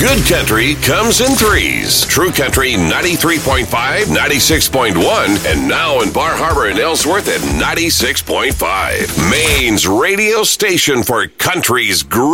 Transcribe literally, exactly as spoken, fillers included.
Good country comes in threes. True Country ninety-three point five, ninety-six point one, and now in Bar Harbor and Ellsworth at ninety-six point five. Maine's radio station for country's great.